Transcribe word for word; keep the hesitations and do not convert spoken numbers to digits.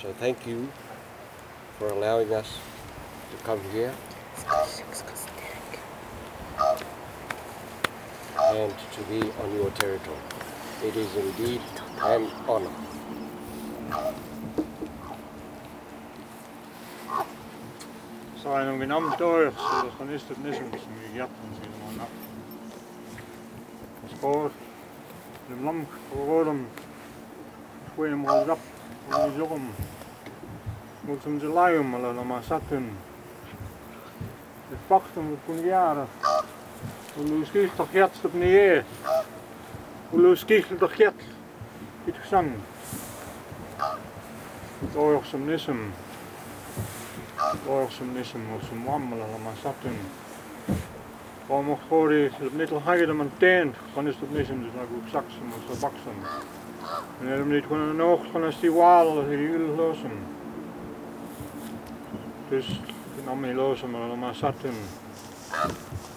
So thank you for allowing us to come here and to be on your territory. It is indeed an honor. Sain onkin amtoirs, jos on istut nisumissa, mihin jatkan siinä on nap. Skoor, de lam, korodom, schweem mal rap, on jogum. Moet hem ze laaium, maar dan maar satten. Het pachten moet kun jaren. Hoe lu skicht toch jet op neer. Hoe lu skicht toch jet. Iets gezang. Het oorlogsum nisum. Oorlogsum nisum, of some wammelen, maar satten. Waarom mocht voor die op niet al haggen aan teen, kan is het nisum, dus dan goed saksen, of zo baksen. En dan niet gewoon een oog van als die waal, dat die jullie lozen. Dus, ik nam niet lozen, maar dan maar satten.